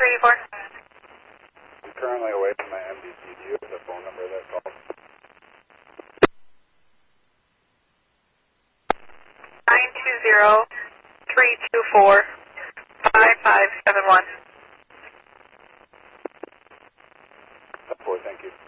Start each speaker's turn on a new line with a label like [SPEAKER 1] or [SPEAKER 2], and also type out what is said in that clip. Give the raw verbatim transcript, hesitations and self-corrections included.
[SPEAKER 1] eighty-four.
[SPEAKER 2] I'm currently away from my M D C. Do you have the phone number of that call?
[SPEAKER 1] nine two zero, three two four, five five seven one.
[SPEAKER 2] Four, thank you.